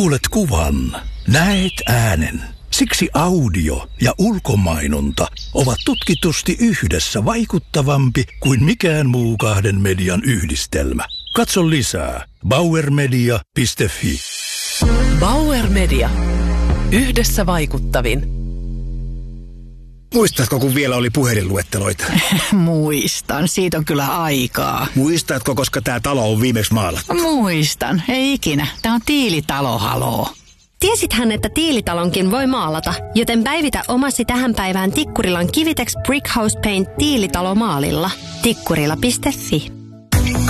Kuulet kuvan, näet äänen. Siksi audio ja ulkomainonta ovat tutkitusti yhdessä vaikuttavampi kuin mikään muu kahden median yhdistelmä. Katso lisää bauermedia.fi. Bauer Media. Yhdessä vaikuttavin. Muistatko, kun vielä oli puhelinluetteloita? Muistan, siitä on kyllä aikaa. Muistatko, koska tämä talo on viimeksi maalattu? Muistan, ei ikinä. Tämä on Tiilitalo, haloo. Tiesithän, että Tiilitalonkin voi maalata, joten päivitä omasi tähän päivään Tikkurilan Kivitex Brick House Paint Tiilitalo maalilla. Tikkurila.fi